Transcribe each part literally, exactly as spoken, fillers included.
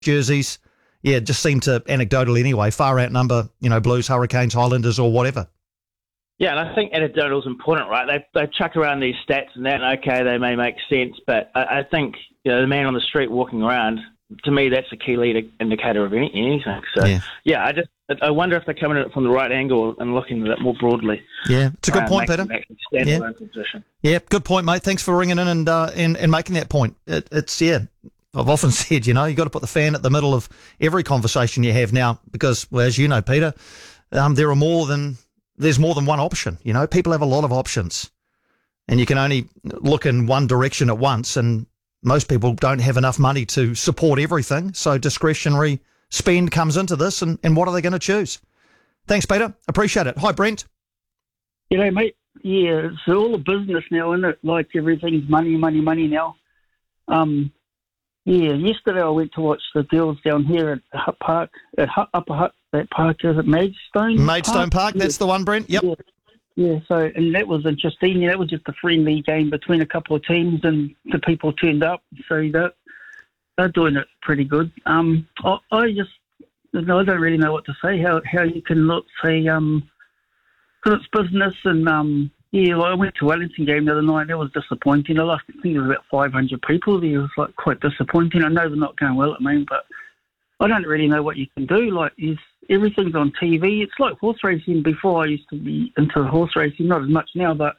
jerseys, yeah, just seem to, anecdotally anyway, far outnumber, you know, Blues, Hurricanes, Highlanders or whatever. Yeah, and I think anecdotal is important, right? They they chuck around these stats and that, and okay, they may make sense, but I, I think, you know, the man on the street walking around, to me, that's a key lead indicator of any, anything. So, yeah. yeah, I just I wonder if they're coming at it from the right angle and looking at it more broadly. Yeah, it's a good point, Peter. Yeah. yeah, good point, mate. Thanks for ringing in and uh, and, and making that point. It, it's, yeah, I've often said, you know, you've got to put the fan at the middle of every conversation you have now because, well, as you know, Peter, um, there are more than... There's more than one option, you know. People have a lot of options, and you can only look in one direction at once, and most people don't have enough money to support everything, so discretionary spend comes into this, and, and what are they going to choose? Thanks, Peter. Appreciate it. Hi, Brent. G'day, mate. Yeah, it's all a business now, isn't it? Like everything's money, money, money now. Um, yeah, yesterday I went to watch the girls down here at Hutt Park, at Hutt, Upper Hutt, that park, is it Maidstone? Maidstone Park, Park? That's yeah. the one, Brent? Yep. Yeah. yeah, so, and that was interesting. That was just a friendly game between a couple of teams, and the people turned up, so that, they're doing it pretty good. Um, I, I just, I don't really know what to say, how how you can look, say, um, because it's business, and, um, yeah, well, I went to Wellington game the other night. That was disappointing. I lost, I think there was about five hundred people there. It was like quite disappointing. I know they're not going well at the moment, but I don't really know what you can do. Like, is everything's on T V. It's like horse racing. Before I used to be into horse racing, not as much now, but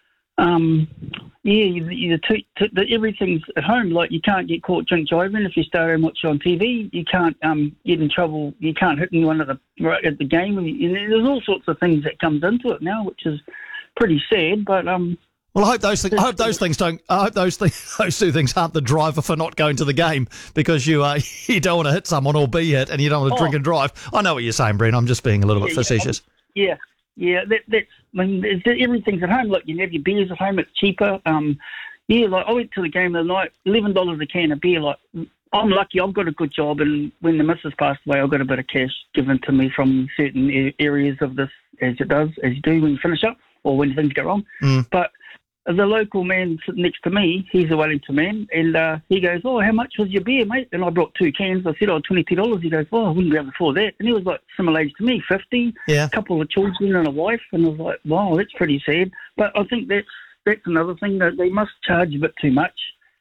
um, yeah, you, you, t- t- the, everything's at home. Like, you can't get caught drink driving if you stay and watch on T V. You can't um, get in trouble. You can't hit anyone at the right at the game. And there's all sorts of things that comes into it now, which is pretty sad. But um, well, I hope those things. I hope those things don't. I hope those things, those two things aren't the driver for not going to the game because you uh, you don't want to hit someone or be hit, and you don't want to oh. drink and drive. I know what you're saying, Brent. I'm just being a little yeah, bit facetious. Yeah, yeah. That, that's. I mean, everything's at home. Look, you can have your beers at home. It's cheaper. Um, yeah. Like, I went to the game the other night. Eleven dollars a can of beer. Like, I'm lucky. I've got a good job, and when the missus passed away, I got a bit of cash given to me from certain areas of this, as it does, as you do when you finish up or when things go wrong. Mm. But the local man sitting next to me, he's a Wellington man, and uh, he goes, oh, how much was your beer, mate? And I brought two cans. I said, oh, twenty-two dollars. He goes, oh, I wouldn't be able to afford that. And he was like similar age to me, fifty, yeah. a couple of children and a wife. And I was like, wow, that's pretty sad. But I think that's, that's another thing, that they must charge a bit too much.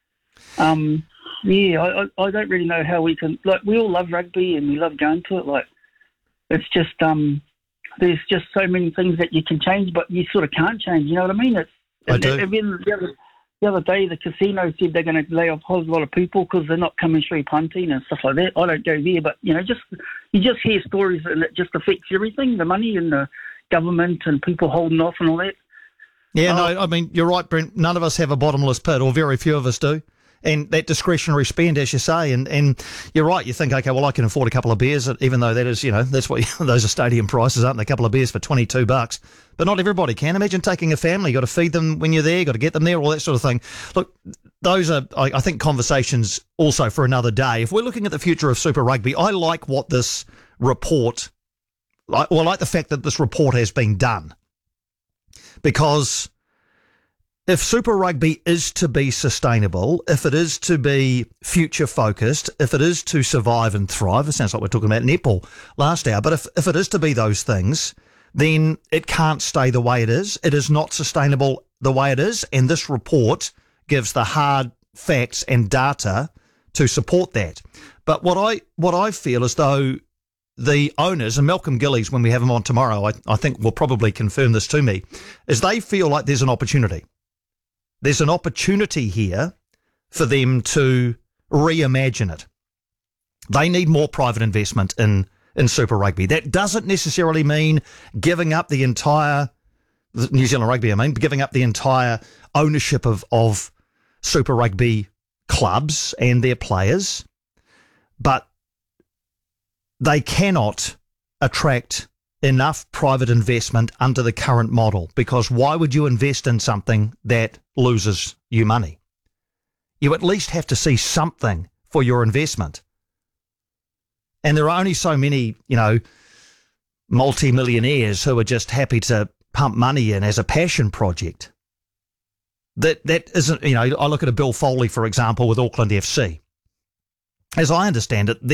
Um, yeah, I, I, I don't really know how we can, like, we all love rugby and we love going to it. Like, it's just, um, there's just so many things that you can change, but you sort of can't change, you know what I mean? It's, I do. And then the other, the other day, the casino said they're going to lay off a whole lot of people because they're not coming through punting and stuff like that. I don't go there, but, you know, just you just hear stories and it just affects everything, the money and the government and people holding off and all that. Yeah, uh, no, I mean, you're right, Brent. None of us have a bottomless pit, or very few of us do. And that discretionary spend, as you say, and, and you're right, you think, okay, well, I can afford a couple of beers, even though that is, you know, that's what those are stadium prices, aren't they? A couple of beers for twenty-two bucks. But not everybody can. Imagine taking a family, you've got to feed them when you're there, you've got to get them there, all that sort of thing. Look, those are, I, I think, conversations also for another day. If we're looking at the future of Super Rugby, I like what this report, like, well, I like the fact that this report has been done. Because if Super Rugby is to be sustainable, if it is to be future-focused, if it is to survive and thrive, it sounds like we're talking about netball last hour, but if, if it is to be those things, then it can't stay the way it is. It is not sustainable the way it is, and this report gives the hard facts and data to support that. But what I what I feel as though the owners, and Malcolm Gillies, when we have him on tomorrow, I, I think will probably confirm this to me, is they feel like there's an opportunity. There's an opportunity here for them to reimagine it. They need more private investment in, in Super Rugby. That doesn't necessarily mean giving up the entire, New Zealand Rugby, I mean, giving up the entire ownership of, of Super Rugby clubs and their players, but they cannot attract enough private investment under the current model, because why would you invest in something that loses you money? You at least have to see something for your investment. And there are only so many, you know, multi-millionaires who are just happy to pump money in as a passion project. That that isn't, you know, I look at a Bill Foley, for example, with Auckland F C. as I understand it,